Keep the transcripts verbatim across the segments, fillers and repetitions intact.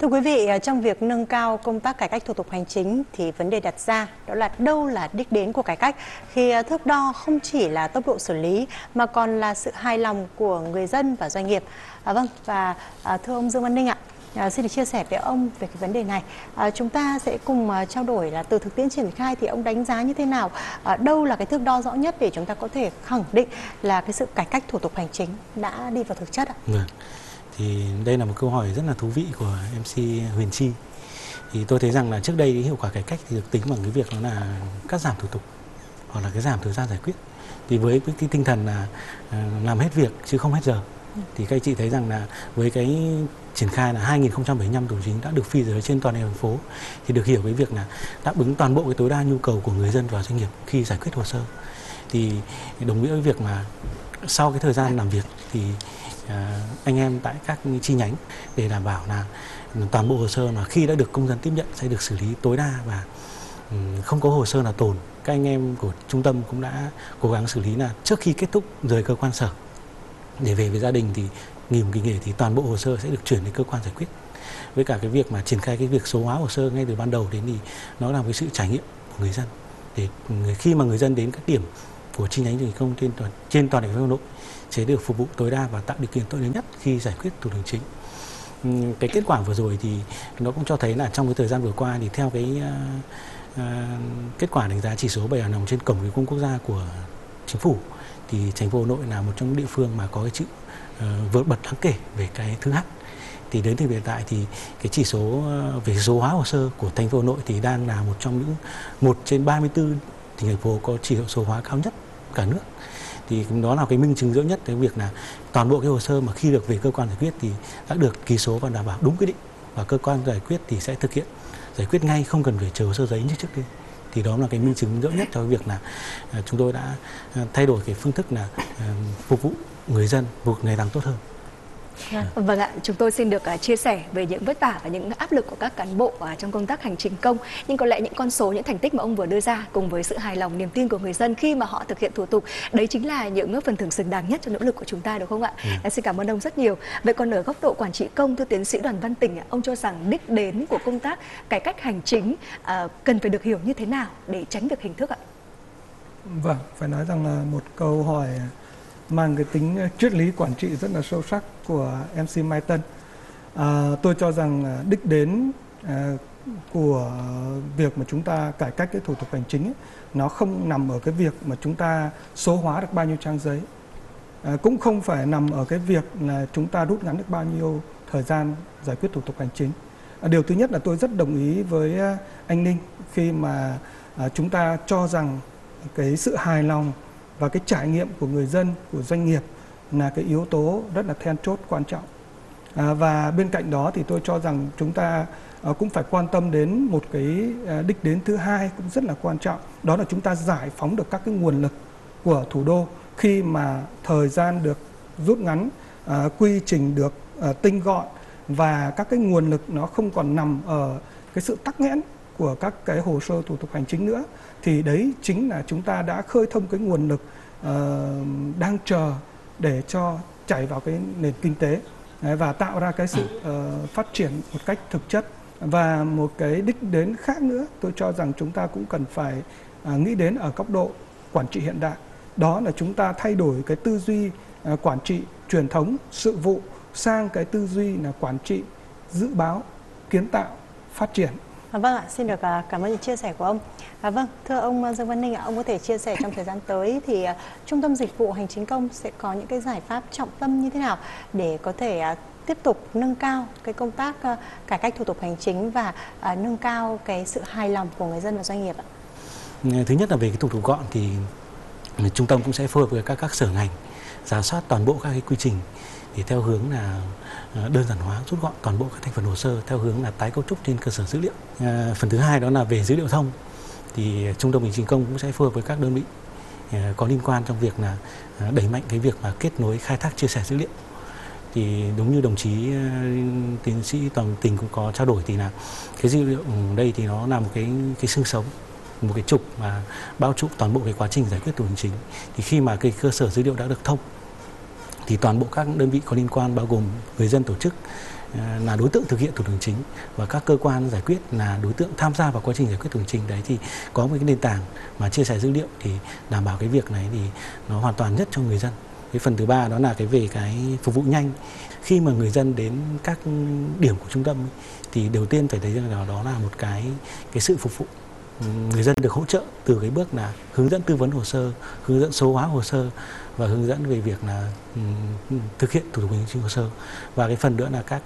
Thưa quý vị, trong việc nâng cao công tác cải cách thủ tục hành chính thì vấn đề đặt ra đó là đâu là đích đến của cải cách, khi thước đo không chỉ là tốc độ xử lý mà còn là sự hài lòng của người dân và doanh nghiệp. À, vâng, và à, thưa ông Dương Văn Ninh ạ, à, xin được chia sẻ với ông về cái vấn đề này. À, chúng ta sẽ cùng à, trao đổi là từ thực tiễn triển khai thì ông đánh giá như thế nào, à, đâu là cái thước đo rõ nhất để chúng ta có thể khẳng định là cái sự cải cách thủ tục hành chính đã đi vào thực chất ạ? Vâng. Thì đây là một câu hỏi rất là thú vị của em xê Huyền Chi. Thì tôi thấy rằng là trước đây hiệu quả cải cách thì được tính bằng cái việc đó là cắt giảm thủ tục hoặc là cái giảm thời gian giải quyết. Thì với cái tinh thần là làm hết việc chứ không hết giờ, thì các anh chị thấy rằng là với cái triển khai là hai nghìn không trăm bảy mươi lăm thủ tục chính đã được phi giới trên toàn thành phố, thì được hiểu cái việc là đáp ứng toàn bộ cái tối đa nhu cầu của người dân và doanh nghiệp khi giải quyết hồ sơ. Thì đồng nghĩa với việc mà sau cái thời gian làm việc thì À, anh em tại các chi nhánh để đảm bảo là toàn bộ hồ sơ là khi đã được công dân tiếp nhận sẽ được xử lý tối đa và um, không có hồ sơ nào tồn. Các anh em của trung tâm cũng đã cố gắng xử lý là trước khi kết thúc rời cơ quan sở để về với gia đình thì nghỉ một kỳ nghỉ thì toàn bộ hồ sơ sẽ được chuyển đến cơ quan giải quyết. Với cả cái việc mà triển khai cái việc số hóa hồ sơ ngay từ ban đầu đến thì nó là cái sự trải nghiệm của người dân, để khi mà người dân đến các điểm của chi nhánh hành công trên toàn trên toàn thành phố Hà Nội sẽ được phục vụ tối đa và tạo điều kiện tốt nhất khi giải quyết thủ tục hành chính. Cái kết quả vừa rồi thì nó cũng cho thấy là trong cái thời gian vừa qua thì theo cái uh, uh, kết quả đánh giá chỉ số bảy hài lòng trên cổng dịch vụ công quốc gia của chính phủ thì thành phố Hà Nội là một trong những địa phương mà có cái chữ uh, vượt bật đáng kể về cái thứ H. Thì đến thời hiện tại thì cái chỉ số uh, về số hóa hồ sơ của thành phố Hà Nội thì đang là một trong những một trên ba mươi tư tỉnh thành phố có chỉ số hóa cao nhất cả nước. Thì đó là cái minh chứng rõ nhất cái việc là toàn bộ cái hồ sơ mà khi được về cơ quan giải quyết thì đã được ký số và đảm bảo đúng quy định, và cơ quan giải quyết thì sẽ thực hiện giải quyết ngay, không cần phải chờ hồ sơ giấy như trước đây. Thì đó là cái minh chứng rõ nhất cho cái việc là chúng tôi đã thay đổi cái phương thức là phục vụ người dân phục vụ ngày càng tốt hơn. Vâng ạ, chúng tôi xin được uh, chia sẻ về những vất vả và những áp lực của các cán bộ uh, trong công tác hành chính công. Nhưng có lẽ những con số, những thành tích mà ông vừa đưa ra cùng với sự hài lòng, niềm tin của người dân khi mà họ thực hiện thủ tục, đấy chính là những phần thưởng xứng đáng nhất cho nỗ lực của chúng ta, đúng không ạ? Ừ. Xin cảm ơn ông rất nhiều. Vậy còn ở góc độ quản trị công, thưa tiến sĩ Đoàn Văn Tỉnh, ông cho rằng đích đến của công tác cải cách hành chính uh, cần phải được hiểu như thế nào để tránh việc hình thức ạ? Vâng, phải nói rằng là một câu hỏi mang cái tính triết lý quản trị rất là sâu sắc của em xê Mai Tân. À, tôi cho rằng đích đến à, của việc mà chúng ta cải cách cái thủ tục hành chính ấy, nó không nằm ở cái việc mà chúng ta số hóa được bao nhiêu trang giấy, à, cũng không phải nằm ở cái việc là chúng ta rút ngắn được bao nhiêu thời gian giải quyết thủ tục hành chính. À, điều thứ nhất là tôi rất đồng ý với anh Ninh khi mà à, chúng ta cho rằng cái sự hài lòng và cái trải nghiệm của người dân, của doanh nghiệp là cái yếu tố rất là then chốt quan trọng. À, và bên cạnh đó thì tôi cho rằng chúng ta à, cũng phải quan tâm đến một cái à, đích đến thứ hai cũng rất là quan trọng. Đó là chúng ta giải phóng được các cái nguồn lực của thủ đô khi mà thời gian được rút ngắn, à, quy trình được à, tinh gọn và các cái nguồn lực nó không còn nằm ở cái sự tắc nghẽn của các cái hồ sơ thủ tục hành chính nữa, thì đấy chính là chúng ta đã khơi thông cái nguồn lực uh, đang chờ để cho chảy vào cái nền kinh tế đấy, và tạo ra cái sự uh, phát triển một cách thực chất. Và một cái đích đến khác nữa tôi cho rằng chúng ta cũng cần phải uh, nghĩ đến ở góc độ quản trị hiện đại, đó là chúng ta thay đổi cái tư duy uh, quản trị truyền thống sự vụ sang cái tư duy là quản trị dự báo, kiến tạo, phát triển. À, vâng ạ, xin được cảm ơn những chia sẻ của ông. À, vâng, thưa ông Dương Văn Ninh ạ, ông có thể chia sẻ trong thời gian tới thì uh, Trung tâm Dịch vụ Hành chính công sẽ có những cái giải pháp trọng tâm như thế nào để có thể uh, tiếp tục nâng cao cái công tác uh, cải cách thủ tục hành chính và uh, nâng cao cái sự hài lòng của người dân và doanh nghiệp ạ? Thứ nhất là về cái thủ tục gọn thì trung tâm cũng sẽ phối hợp với các các sở ngành rà soát toàn bộ các cái quy trình thì theo hướng là đơn giản hóa, rút gọn toàn bộ các thành phần hồ sơ theo hướng là tái cấu trúc trên cơ sở dữ liệu. À, phần thứ hai đó là về dữ liệu thông thì Trung tâm Hành chính công cũng sẽ phối hợp với các đơn vị à, có liên quan trong việc là à, đẩy mạnh cái việc mà kết nối khai thác chia sẻ dữ liệu. Thì đúng như đồng chí à, tiến sĩ Toàn Tình cũng có trao đổi thì là cái dữ liệu ở đây thì nó là một cái cái xương sống, một cái trục mà bao trùm toàn bộ cái quá trình giải quyết thủ tục hành chính. Thì khi mà cái cơ sở dữ liệu đã được thông thì toàn bộ các đơn vị có liên quan bao gồm người dân, tổ chức là đối tượng thực hiện thủ tục hành chính và các cơ quan giải quyết là đối tượng tham gia vào quá trình giải quyết thủ tục hành chính đấy, thì có một cái nền tảng mà chia sẻ dữ liệu thì đảm bảo cái việc này thì nó hoàn toàn nhất cho người dân. Cái phần thứ ba đó là cái về cái phục vụ nhanh. Khi mà người dân đến các điểm của trung tâm thì đầu tiên phải thấy rằng là đó là một cái cái sự phục vụ. Người dân được hỗ trợ từ cái bước là hướng dẫn tư vấn hồ sơ, hướng dẫn số hóa hồ sơ và hướng dẫn về việc là um, thực hiện thủ tục hành chính hồ sơ. Và cái phần nữa là các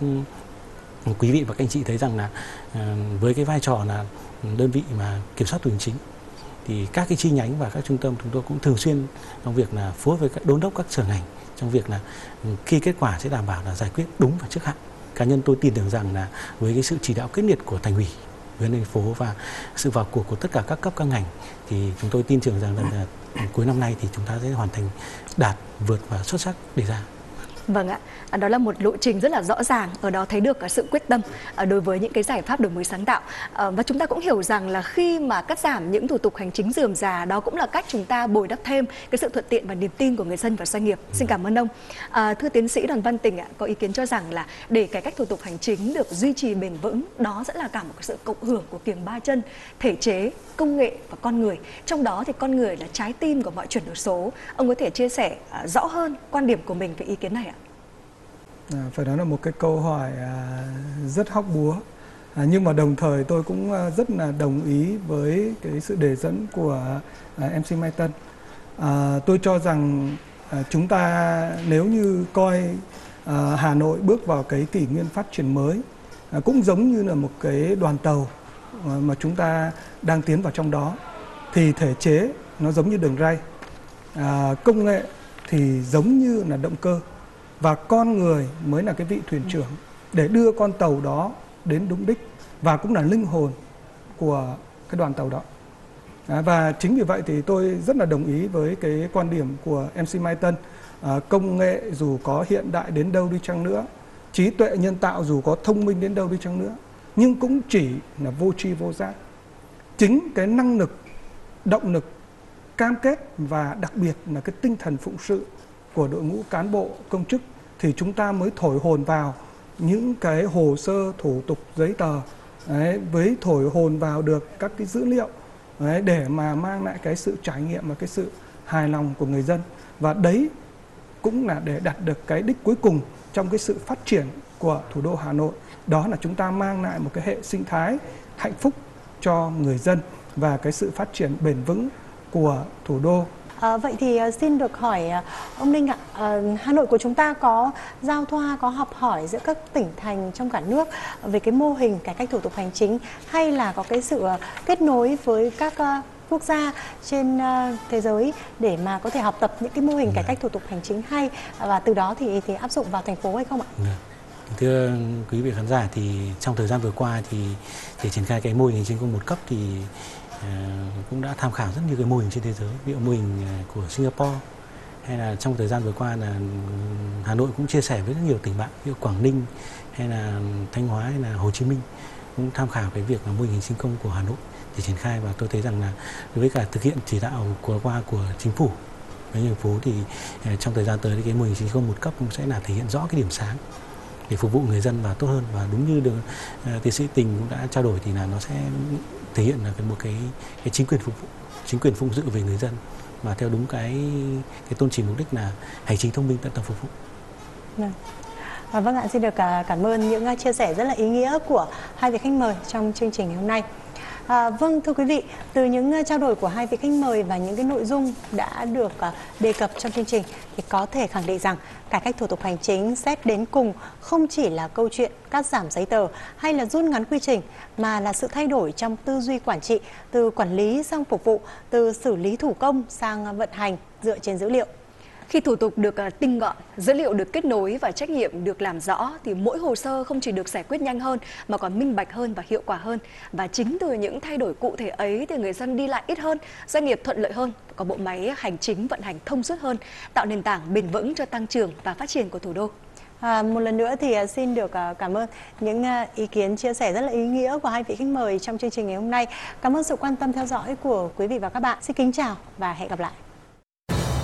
quý vị và các anh chị thấy rằng là uh, với cái vai trò là đơn vị mà kiểm soát thủ tục hành chính thì các cái chi nhánh và các trung tâm chúng tôi cũng thường xuyên trong việc là phối hợp với các đôn đốc các sở ngành trong việc là khi kết quả sẽ đảm bảo là giải quyết đúng và trước hạn. Cá nhân tôi tin tưởng rằng là với cái sự chỉ đạo quyết liệt của Thành ủy, với thành phố và sự vào cuộc của tất cả các cấp các ngành thì chúng tôi tin tưởng rằng là cuối năm nay thì chúng ta sẽ hoàn thành đạt, vượt và xuất sắc đề ra. Vâng ạ, đó là một lộ trình rất là rõ ràng, ở đó thấy được sự quyết tâm đối với những cái giải pháp đổi mới sáng tạo. Và chúng ta cũng hiểu rằng là khi mà cắt giảm những thủ tục hành chính rườm rà, đó cũng là cách chúng ta bồi đắp thêm cái sự thuận tiện và niềm tin của người dân và doanh nghiệp. Xin cảm ơn ông. À, thưa tiến sĩ Đoàn Văn Tình ạ, có ý kiến cho rằng là để cải cách thủ tục hành chính được duy trì bền vững, đó sẽ là cả một sự cộng hưởng của kiềng ba chân, thể chế, công nghệ và con người. Trong đó thì con người là trái tim của mọi chuyển đổi số. Ông có thể chia sẻ uh, rõ hơn quan điểm của mình về ý kiến này ạ? À, phải nói là một cái câu hỏi à, rất hóc búa, à, nhưng mà đồng thời tôi cũng à, rất là đồng ý với cái sự đề dẫn của à, em xê Mai Tân. À, tôi cho rằng à, chúng ta nếu như coi à, Hà Nội bước vào cái kỷ nguyên phát triển mới, à, cũng giống như là một cái đoàn tàu à, mà chúng ta đang tiến vào trong đó, thì thể chế nó giống như đường ray, à, công nghệ thì giống như là động cơ, và con người mới là cái vị thuyền trưởng để đưa con tàu đó đến đúng đích, và cũng là linh hồn của cái đoàn tàu đó. À, và chính vì vậy thì tôi rất là đồng ý với cái quan điểm của em xê Mai Tân. À, công nghệ dù có hiện đại đến đâu đi chăng nữa, trí tuệ nhân tạo dù có thông minh đến đâu đi chăng nữa, nhưng cũng chỉ là vô tri vô giác. Chính cái năng lực, động lực, cam kết và đặc biệt là cái tinh thần phụng sự của đội ngũ cán bộ công chức thì chúng ta mới thổi hồn vào những cái hồ sơ thủ tục giấy tờ đấy, với thổi hồn vào được các cái dữ liệu đấy, để mà mang lại cái sự trải nghiệm và cái sự hài lòng của người dân. Và đấy cũng là để đạt được cái đích cuối cùng trong cái sự phát triển của thủ đô Hà Nội, đó là chúng ta mang lại một cái hệ sinh thái hạnh phúc cho người dân và cái sự phát triển bền vững của thủ đô. À, vậy thì uh, xin được hỏi uh, ông Ninh ạ, uh, Hà Nội của chúng ta có giao thoa, có học hỏi giữa các tỉnh thành trong cả nước về cái mô hình cải cách thủ tục hành chính, hay là có cái sự uh, kết nối với các uh, quốc gia trên uh, thế giới để mà có thể học tập những cái mô hình cải cách thủ tục hành chính hay, và từ đó thì thì áp dụng vào thành phố hay không ạ? Thưa quý vị khán giả, thì trong thời gian vừa qua thì để triển khai cái mô hình hành chính công một cấp thì cũng đã tham khảo rất nhiều cái mô hình trên thế giới, ví dụ mô hình của Singapore, hay là trong thời gian vừa qua là Hà Nội cũng chia sẻ với rất nhiều tỉnh bạn, ví dụ Quảng Ninh hay là Thanh Hóa hay là Hồ Chí Minh cũng tham khảo cái việc là mô hình hành chính công của Hà Nội để triển khai. Và tôi thấy rằng là với cả thực hiện chỉ đạo của qua của chính phủ với thành phố thì trong thời gian tới thì cái mô hình hành chính công một cấp cũng sẽ là thể hiện rõ cái điểm sáng để phục vụ người dân và tốt hơn. Và đúng như được uh, tiến sĩ Tình cũng đã trao đổi thì là nó sẽ thể hiện là cái một cái cái chính quyền phục vụ, chính quyền phụng sự về người dân, mà theo đúng cái cái tôn chỉ mục đích là hành chính thông minh tận tâm phục vụ. Vâng. À, vâng ạ, xin được cảm ơn những chia sẻ rất là ý nghĩa của hai vị khách mời trong chương trình ngày hôm nay. À, vâng, thưa quý vị, từ những trao đổi của hai vị khách mời và những cái nội dung đã được uh, đề cập trong chương trình thì có thể khẳng định rằng cải cách thủ tục hành chính xét đến cùng không chỉ là câu chuyện cắt giảm giấy tờ hay là rút ngắn quy trình, mà là sự thay đổi trong tư duy quản trị, từ quản lý sang phục vụ, từ xử lý thủ công sang vận hành dựa trên dữ liệu. Khi thủ tục được tinh gọn, dữ liệu được kết nối và trách nhiệm được làm rõ thì mỗi hồ sơ không chỉ được giải quyết nhanh hơn mà còn minh bạch hơn và hiệu quả hơn. Và chính từ những thay đổi cụ thể ấy thì người dân đi lại ít hơn, doanh nghiệp thuận lợi hơn, có bộ máy hành chính vận hành thông suốt hơn, tạo nền tảng bền vững cho tăng trưởng và phát triển của thủ đô. À, một lần nữa thì xin được cảm ơn những ý kiến chia sẻ rất là ý nghĩa của hai vị khách mời trong chương trình ngày hôm nay. Cảm ơn sự quan tâm theo dõi của quý vị và các bạn. Xin kính chào và hẹn gặp lại.